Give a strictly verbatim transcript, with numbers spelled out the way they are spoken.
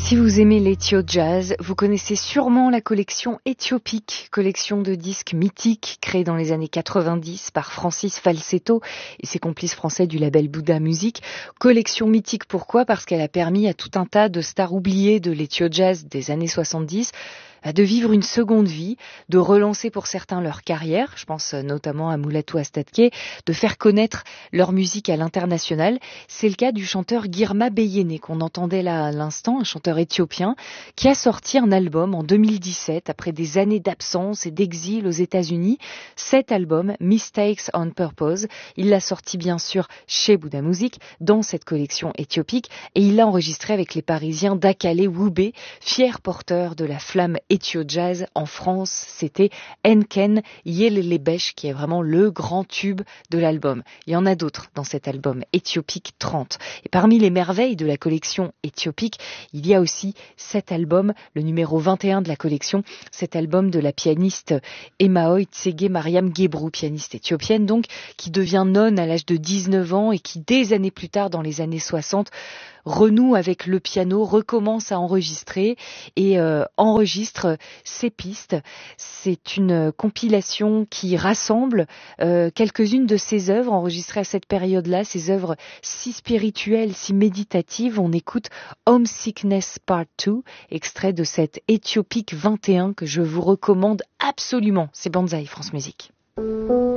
Si vous aimez l'Ethio Jazz, vous connaissez sûrement la collection Éthiopique, collection de disques mythiques créée dans les années quatre-vingt-dix par Francis Falsetto et ses complices français du label Bouddha Music. Collection mythique pourquoi ? Parce qu'elle a permis à tout un tas de stars oubliées de l'Ethio Jazz des années soixante-dix de vivre une seconde vie, de relancer pour certains leur carrière, je pense notamment à Mulatu Astatke, de faire connaître leur musique à l'international. C'est le cas du chanteur Girma Beyene qu'on entendait là à l'instant, un chanteur éthiopien qui a sorti un album en deux mille dix-sept après des années d'absence et d'exil aux États-Unis. Cet album, Mistakes on Purpose, il l'a sorti bien sûr chez Bouddha Music dans cette collection éthiopique et il l'a enregistré avec les Parisiens d'Akale Woubé, fiers porteurs de la flamme Ethio Jazz en France. C'était Enken Yelelebesh qui est vraiment le grand tube de l'album. Il y en a d'autres dans cet album Éthiopique trente. Et parmi les merveilles de la collection Éthiopique, il y a aussi cet album, le numéro vingt et un de la collection, cet album de la pianiste Emaoy Tsege Mariam Gebru, pianiste éthiopienne donc, qui devient nonne à l'âge de dix-neuf ans et qui, des années plus tard, dans les années soixante, renoue avec le piano, recommence à enregistrer et euh, enregistre ses pistes. C'est une compilation qui rassemble euh, quelques-unes de ses œuvres enregistrées à cette période-là, ses œuvres si spirituelles, si méditatives. On écoute Homesickness Part deux, extrait de cette Éthiopique vingt et un que je vous recommande absolument. C'est Banzai France Musique.